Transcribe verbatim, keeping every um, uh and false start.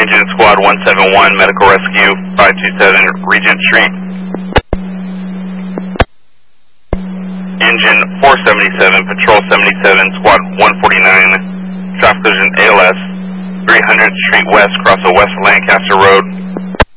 Engine Squad one seven one, Medical Rescue five two seven, Regent Street. Engine four seventy-seven, Patrol seventy-seven, Squad one forty-nine, traffic collision A L S, three hundredth Street West, cross of West Lancaster Road.